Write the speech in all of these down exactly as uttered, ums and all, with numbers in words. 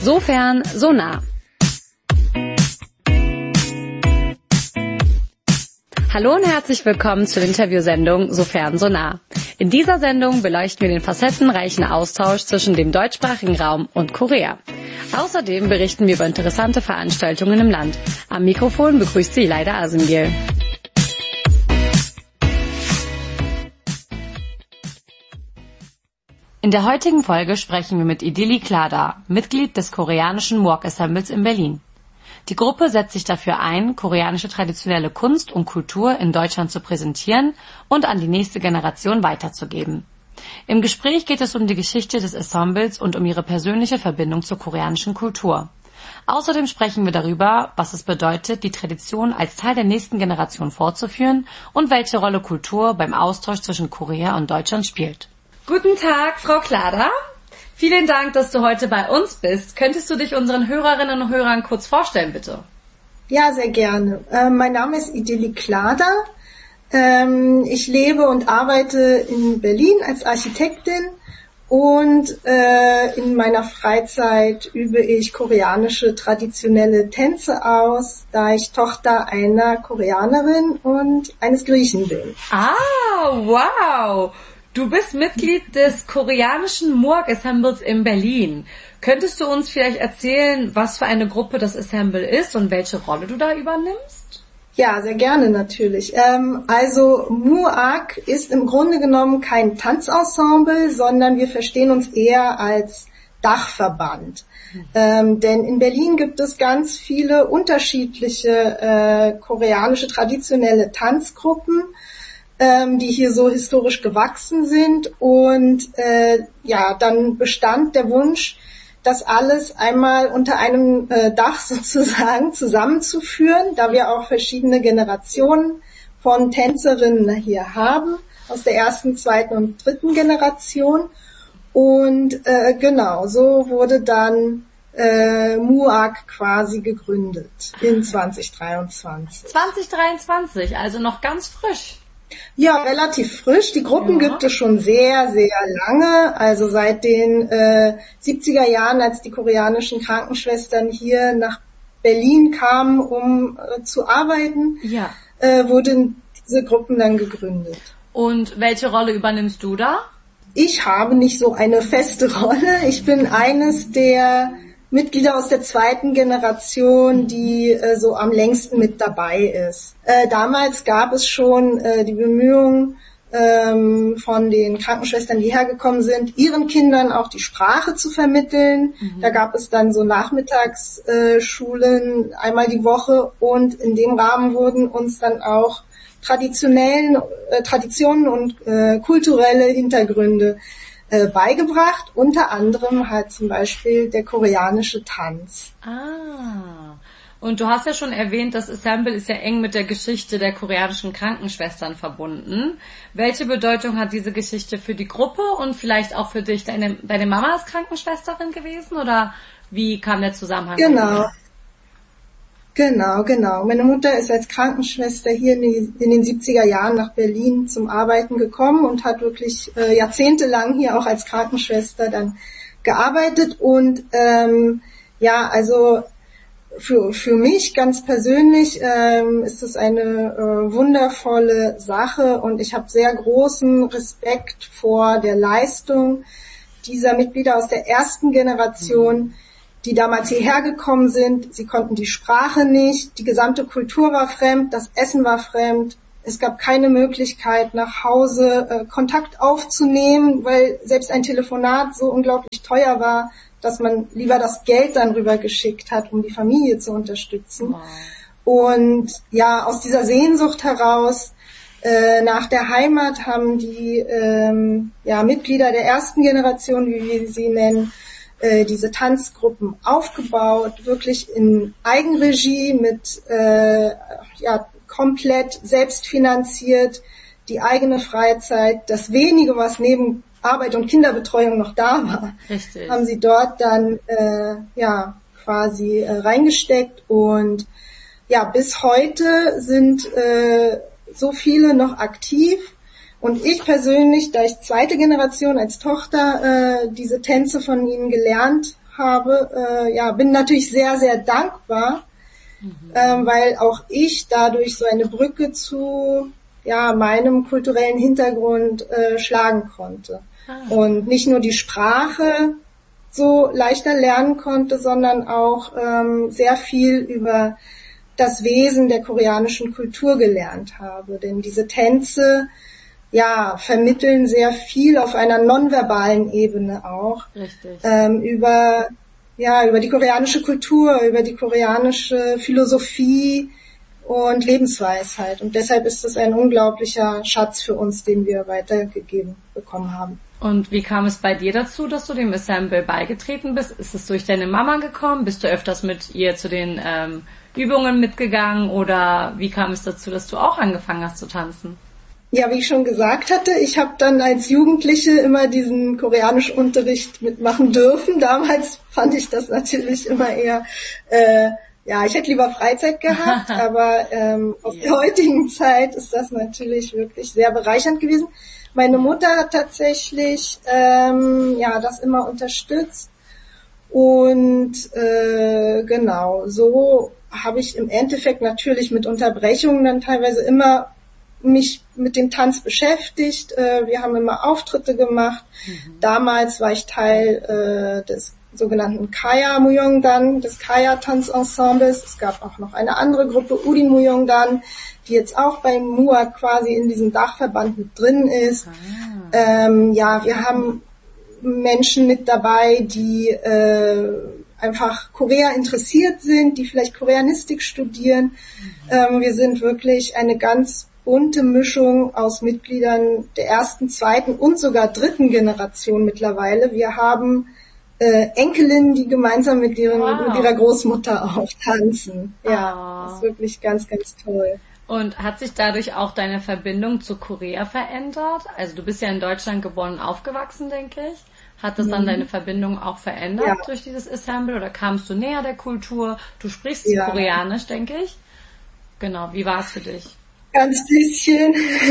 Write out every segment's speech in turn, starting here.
So fern, so nah. Hallo und herzlich willkommen zur Interviewsendung So fern, so nah. In dieser Sendung beleuchten wir den facettenreichen Austausch zwischen dem deutschsprachigen Raum und Korea. Außerdem berichten wir über interessante Veranstaltungen im Land. Am Mikrofon begrüßt Sie Leila Asengil. In der heutigen Folge sprechen wir mit Idili Klada, Mitglied des koreanischen Mwok Ensembles in Berlin. Die Gruppe setzt sich dafür ein, koreanische traditionelle Kunst und Kultur in Deutschland zu präsentieren und an die nächste Generation weiterzugeben. Im Gespräch geht es um die Geschichte des Ensembles und um ihre persönliche Verbindung zur koreanischen Kultur. Außerdem sprechen wir darüber, was es bedeutet, die Tradition als Teil der nächsten Generation fortzuführen und welche Rolle Kultur beim Austausch zwischen Korea und Deutschland spielt. Guten Tag, Frau Klada. Vielen Dank, dass du heute bei uns bist. Könntest du dich unseren Hörerinnen und Hörern kurz vorstellen, bitte? Ja, sehr gerne. Äh, mein Name ist Idili Klada. Ähm, ich lebe und arbeite in Berlin als Architektin und äh, in meiner Freizeit übe ich koreanische traditionelle Tänze aus, da ich Tochter einer Koreanerin und eines Griechen bin. Ah, wow! Du bist Mitglied des koreanischen Mwok Ensembles in Berlin. Könntest du uns vielleicht erzählen, was für eine Gruppe das Ensemble ist und welche Rolle du da übernimmst? Ja, sehr gerne natürlich. Ähm, also Mwok ist im Grunde genommen kein Tanzensemble, sondern wir verstehen uns eher als Dachverband. Mhm. Ähm, denn in Berlin gibt es ganz viele unterschiedliche äh, koreanische traditionelle Tanzgruppen, die hier so historisch gewachsen sind, und äh, ja, dann bestand der Wunsch, das alles einmal unter einem äh, Dach sozusagen zusammenzuführen, da wir auch verschiedene Generationen von Tänzerinnen hier haben, aus der ersten, zweiten und dritten Generation. Und äh, genau, so wurde dann äh, Mwok quasi gegründet in zwanzig dreiundzwanzig. zwanzig dreiundzwanzig, also noch ganz frisch. Ja, relativ frisch. Die Gruppen ja. gibt es schon sehr, sehr lange. Also seit den äh, siebziger Jahren, als die koreanischen Krankenschwestern hier nach Berlin kamen, um äh, zu arbeiten, ja. äh, wurden diese Gruppen dann gegründet. Und welche Rolle übernimmst du da? Ich habe nicht so eine feste Rolle. Ich bin eines der Mitglieder aus der zweiten Generation, die äh, so am längsten mit dabei ist. Äh, damals gab es schon äh, die Bemühungen ähm, von den Krankenschwestern, die hergekommen sind, ihren Kindern auch die Sprache zu vermitteln. Mhm. Da gab es dann so Nachmittagsschulen äh, einmal die Woche, und in dem Rahmen wurden uns dann auch traditionellen äh, Traditionen und äh, kulturelle Hintergründe beigebracht, unter anderem halt zum Beispiel der koreanische Tanz. Ah, und du hast ja schon erwähnt, das Ensemble ist ja eng mit der Geschichte der koreanischen Krankenschwestern verbunden. Welche Bedeutung hat diese Geschichte für die Gruppe und vielleicht auch für dich? Deine, deine Mama ist Krankenschwesterin gewesen, oder wie kam der Zusammenhang? Genau. Genau, genau. Meine Mutter ist als Krankenschwester hier in, die, in den siebziger Jahren nach Berlin zum Arbeiten gekommen und hat wirklich äh, jahrzehntelang hier auch als Krankenschwester dann gearbeitet. Und ähm, ja, also für für mich ganz persönlich ähm, ist es eine äh, wundervolle Sache, und ich habe sehr großen Respekt vor der Leistung dieser Mitglieder aus der ersten Generation, mhm. die damals hierher gekommen sind. Sie konnten die Sprache nicht, die gesamte Kultur war fremd, das Essen war fremd. Es gab keine Möglichkeit, nach Hause äh, Kontakt aufzunehmen, weil selbst ein Telefonat so unglaublich teuer war, dass man lieber das Geld dann rüber geschickt hat, um die Familie zu unterstützen. Wow. Und ja, aus dieser Sehnsucht heraus äh, nach der Heimat haben die ähm, ja, Mitglieder der ersten Generation, wie wir sie nennen, diese Tanzgruppen aufgebaut, wirklich in Eigenregie, mit äh, ja komplett selbstfinanziert, die eigene Freizeit, das wenige, was neben Arbeit und Kinderbetreuung noch da war, Richtig. haben sie dort dann äh, ja quasi äh, reingesteckt, und ja, bis heute sind äh, so viele noch aktiv. Und ich persönlich, da ich zweite Generation als Tochter äh, diese Tänze von ihnen gelernt habe. Äh, ja, bin natürlich sehr, sehr dankbar, mhm. ähm, weil auch ich dadurch so eine Brücke zu ja meinem kulturellen Hintergrund äh, schlagen konnte. Ah. Und nicht nur die Sprache so leichter lernen konnte, sondern auch ähm, sehr viel über das Wesen der koreanischen Kultur gelernt habe. Denn diese Tänze ja, vermitteln sehr viel auf einer nonverbalen Ebene auch. Richtig. Ähm, über, ja, über die koreanische Kultur, über die koreanische Philosophie und Lebensweisheit. Und deshalb ist es ein unglaublicher Schatz für uns, den wir weitergegeben bekommen haben. Und wie kam es bei dir dazu, dass du dem Ensemble beigetreten bist? Ist es durch deine Mama gekommen? Bist du öfters mit ihr zu den ähm, Übungen mitgegangen? Oder wie kam es dazu, dass du auch angefangen hast zu tanzen? Ja, wie ich schon gesagt hatte, ich habe dann als Jugendliche immer diesen Koreanischunterricht mitmachen dürfen. Damals fand ich das natürlich immer eher, äh, ja, ich hätte lieber Freizeit gehabt, aber ähm, auf der heutigen Zeit ist das natürlich wirklich sehr bereichernd gewesen. Meine Mutter hat tatsächlich ähm, ja das immer unterstützt und äh, genau, so habe ich im Endeffekt natürlich mit Unterbrechungen dann teilweise immer mich mit dem Tanz beschäftigt. Äh, wir haben immer Auftritte gemacht. Mhm. Damals war ich Teil äh, des sogenannten Kaya Muyongdan, des Kaya Tanzensembles. Es gab auch noch eine andere Gruppe, Urin Muyongdan, die jetzt auch beim M U A quasi in diesem Dachverband mit drin ist. Ah. Ähm, ja, wir haben Menschen mit dabei, die äh, einfach Korea interessiert sind, die vielleicht Koreanistik studieren. Mhm. Ähm, wir sind wirklich eine ganz bunte Mischung aus Mitgliedern der ersten, zweiten und sogar dritten Generation mittlerweile. Wir haben äh, Enkelinnen, die gemeinsam mit, ihren, wow. mit ihrer Großmutter auch tanzen. Ja, oh. Das ist wirklich ganz, ganz toll. Und hat sich dadurch auch deine Verbindung zu Korea verändert? Also du bist ja in Deutschland geboren und aufgewachsen, denke ich. Hat das mhm. dann deine Verbindung auch verändert ja. durch dieses Ensemble? Oder kamst du näher der Kultur? Du sprichst ja. Koreanisch, denke ich. Genau, wie war es für dich? Ganz bisschen.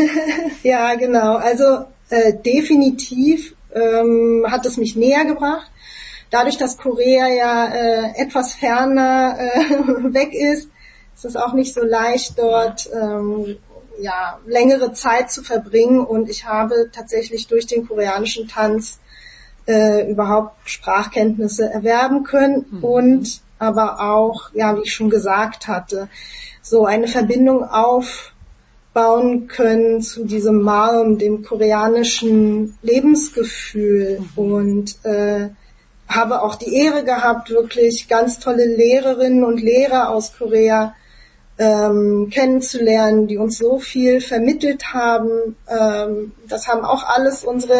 Ja, genau. Also äh, definitiv ähm, hat es mich näher gebracht. Dadurch, dass Korea ja äh, etwas ferner äh, weg ist, ist es auch nicht so leicht, dort ähm, ja längere Zeit zu verbringen. Und ich habe tatsächlich durch den koreanischen Tanz äh, überhaupt Sprachkenntnisse erwerben können mhm. und aber auch, ja, wie ich schon gesagt hatte, so eine Verbindung aufbauen können zu diesem Malm, dem koreanischen Lebensgefühl mhm. und äh, habe auch die Ehre gehabt, wirklich ganz tolle Lehrerinnen und Lehrer aus Korea ähm, kennenzulernen, die uns so viel vermittelt haben. Ähm, das haben auch alles unsere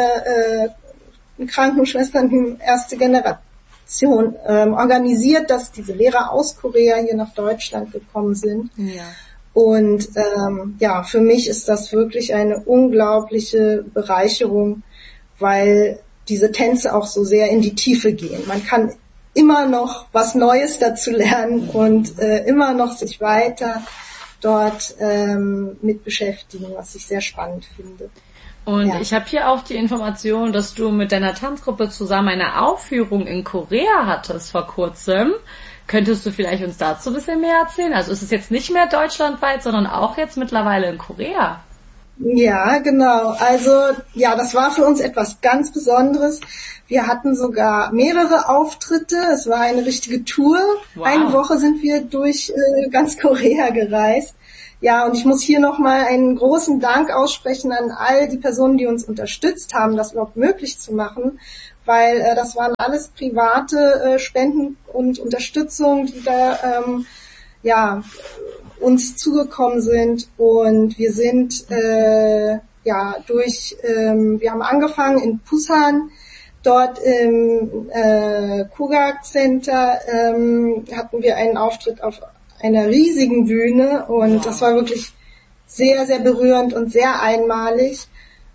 äh, Krankenschwestern erste Generation ähm, organisiert, dass diese Lehrer aus Korea hier nach Deutschland gekommen sind. Ja. Und ähm, ja, für mich ist das wirklich eine unglaubliche Bereicherung, weil diese Tänze auch so sehr in die Tiefe gehen. Man kann immer noch was Neues dazu lernen und äh, immer noch sich weiter dort ähm, mit beschäftigen, was ich sehr spannend finde. Und ja. Ich habe hier auch die Information, dass du mit deiner Tanzgruppe zusammen eine Aufführung in Korea hattest vor kurzem. Könntest du vielleicht uns dazu ein bisschen mehr erzählen? Also ist es jetzt nicht mehr deutschlandweit, sondern auch jetzt mittlerweile in Korea? Ja, genau. Also ja, das war für uns etwas ganz Besonderes. Wir hatten sogar mehrere Auftritte. Es war eine richtige Tour. Wow. Eine Woche sind wir durch äh, ganz Korea gereist. Ja, und ich muss hier nochmal einen großen Dank aussprechen an all die Personen, die uns unterstützt haben, das überhaupt möglich zu machen, weil äh, das waren alles private äh, Spenden und Unterstützung, die da ähm, ja uns zugekommen sind. Und wir sind äh, ja durch, ähm, wir haben angefangen in Busan, dort im äh, Kugak Center ähm, hatten wir einen Auftritt auf einer riesigen Bühne und wow. Das war wirklich sehr, sehr berührend und sehr einmalig.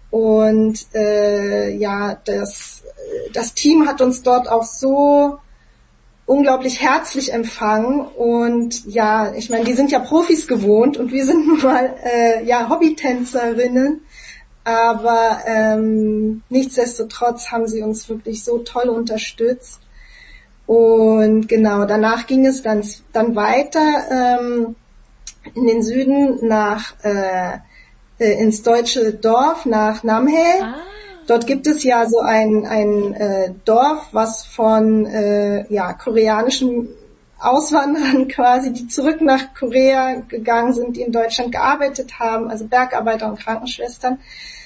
Und äh, ja, das, das Team hat uns dort auch so unglaublich herzlich empfangen und ja, ich meine, die sind ja Profis gewohnt und wir sind nun mal äh, ja Hobbytänzerinnen, aber ähm, nichtsdestotrotz haben sie uns wirklich so toll unterstützt Und genau, danach ging es dann, dann weiter ähm, in den Süden nach äh, äh, ins deutsche Dorf, nach Namhae. Ah. Dort gibt es ja so ein, ein äh, Dorf, was von äh, ja, koreanischen Auswanderern quasi, die zurück nach Korea gegangen sind, die in Deutschland gearbeitet haben, also Bergarbeiter und Krankenschwestern,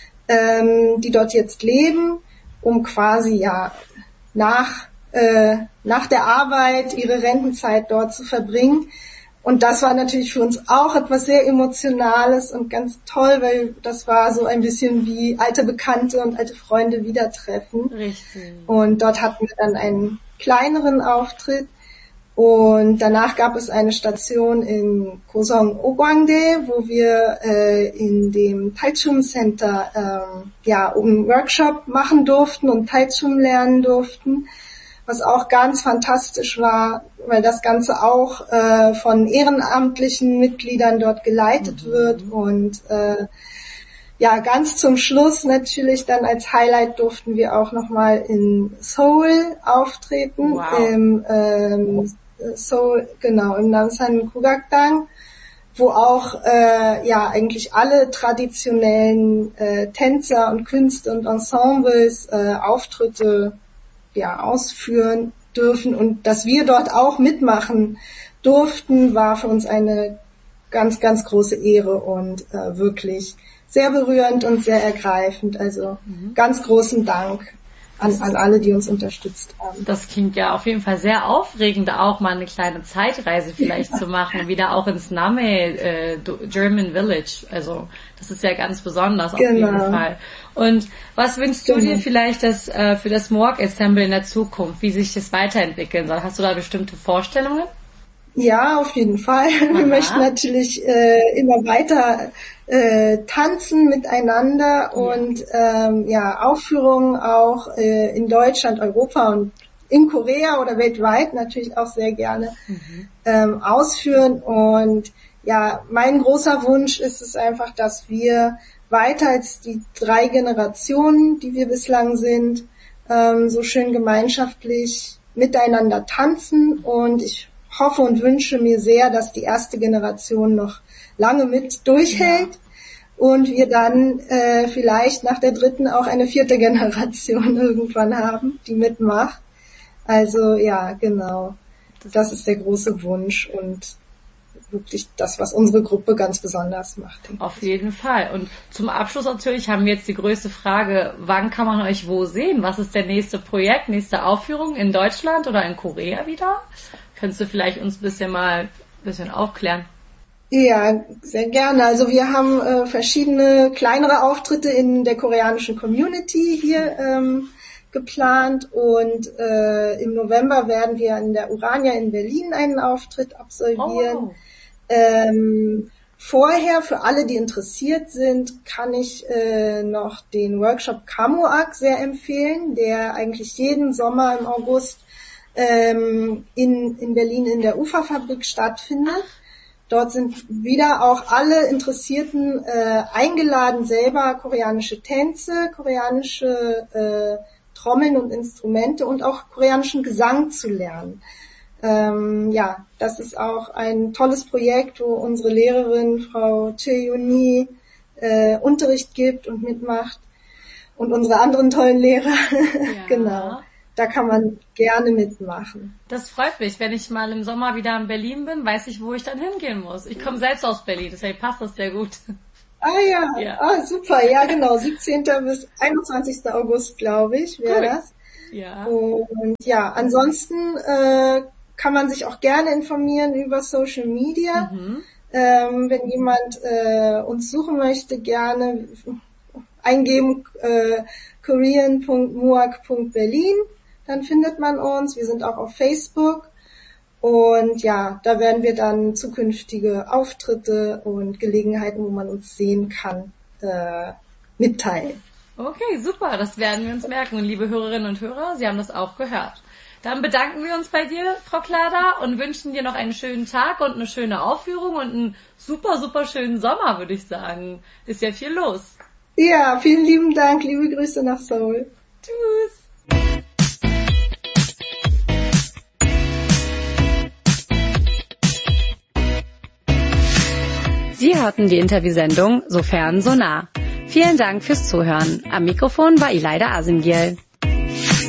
ähm, die dort jetzt leben, um quasi ja nach äh, nach der Arbeit ihre Rentenzeit dort zu verbringen. Und das war natürlich für uns auch etwas sehr Emotionales und ganz toll, weil das war so ein bisschen wie alte Bekannte und alte Freunde wieder treffen. Richtig. Und dort hatten wir dann einen kleineren Auftritt. Und danach gab es eine Station in Gosong Ogwangdae, wo wir äh, in dem Taichum Center ähm, ja einen Workshop machen durften und Taichum lernen durften, was auch ganz fantastisch war, weil das Ganze auch äh, von ehrenamtlichen Mitgliedern dort geleitet mhm. wird. Und äh, ja, ganz zum Schluss natürlich dann als Highlight durften wir auch nochmal in Seoul auftreten, wow. im ähm, Seoul, genau, im Namsan Kugakdang, wo auch äh, ja eigentlich alle traditionellen äh, Tänzer und Künste und Ensembles äh, Auftritte ja ausführen dürfen, und dass wir dort auch mitmachen durften, war für uns eine ganz, ganz große Ehre und äh, wirklich sehr berührend und sehr ergreifend. Also mhm. ganz großen Dank an, an alle, die uns unterstützt haben. Das klingt ja auf jeden Fall sehr aufregend, auch mal eine kleine Zeitreise vielleicht zu machen, wieder auch ins Namhae äh, German Village. Also das ist ja ganz besonders auf genau. jeden Fall. Und was wünschst du genau. dir vielleicht das, äh, für das M O A C-Ensemble in der Zukunft, wie sich das weiterentwickeln soll? Hast du da bestimmte Vorstellungen? Ja, auf jeden Fall. Aha. Wir möchten natürlich äh, immer weiter äh, tanzen miteinander und ähm, ja Aufführungen auch äh, in Deutschland, Europa und in Korea oder weltweit natürlich auch sehr gerne mhm. ähm, ausführen. Und ja, mein großer Wunsch ist es einfach, dass wir weiter als die drei Generationen, die wir bislang sind, ähm, so schön gemeinschaftlich miteinander tanzen. Und ich hoffe und wünsche mir sehr, dass die erste Generation noch lange mit durchhält ja. und wir dann äh, vielleicht nach der dritten auch eine vierte Generation irgendwann haben, die mitmacht. Also ja, genau. Das ist der große Wunsch und wirklich das, was unsere Gruppe ganz besonders macht. Auf jeden Fall. Und zum Abschluss natürlich haben wir jetzt die größte Frage, wann kann man euch wo sehen? Was ist der nächste Projekt, nächste Aufführung in Deutschland oder in Korea wieder? Könntest du vielleicht uns ein bisschen mal ein bisschen aufklären? Ja, sehr gerne. Also wir haben äh, verschiedene kleinere Auftritte in der koreanischen Community hier ähm, geplant und äh, im November werden wir in der Urania in Berlin einen Auftritt absolvieren. Oh. Ähm, vorher, für alle, die interessiert sind, kann ich äh, noch den Workshop Kamuak sehr empfehlen, der eigentlich jeden Sommer im August ähm, in, in Berlin in der Uferfabrik stattfindet. Dort sind wieder auch alle Interessierten äh, eingeladen, selber koreanische Tänze, koreanische äh, Trommeln und Instrumente und auch koreanischen Gesang zu lernen. Ähm, ja, das ist auch ein tolles Projekt, wo unsere Lehrerin, Frau Cheyuni, äh, Unterricht gibt und mitmacht und unsere anderen tollen Lehrer. Ja. Genau. Da kann man gerne mitmachen. Das freut mich. Wenn ich mal im Sommer wieder in Berlin bin, weiß ich, wo ich dann hingehen muss. Ich komme selbst aus Berlin, deswegen passt das sehr gut. Ah ja, ja. Ah, super. Ja, genau. siebzehnten bis einundzwanzigsten August, glaube ich, wäre das. Ja. Und ja, ansonsten äh, kann man sich auch gerne informieren über Social Media. Mhm. Ähm, wenn jemand äh, uns suchen möchte, gerne eingeben äh, korean punkt muak punkt berlin. Dann findet man uns. Wir sind auch auf Facebook. Und ja, da werden wir dann zukünftige Auftritte und Gelegenheiten, wo man uns sehen kann, äh, mitteilen. Okay, super. Das werden wir uns merken. Und liebe Hörerinnen und Hörer, Sie haben das auch gehört. Dann bedanken wir uns bei dir, Frau Klada, und wünschen dir noch einen schönen Tag und eine schöne Aufführung und einen super, super schönen Sommer, würde ich sagen. Ist ja viel los. Ja, vielen lieben Dank. Liebe Grüße nach Seoul. Tschüss. Sie hörten die Interviewsendung So fern, so nah. Vielen Dank fürs Zuhören. Am Mikrofon war Ileida Asimgiel.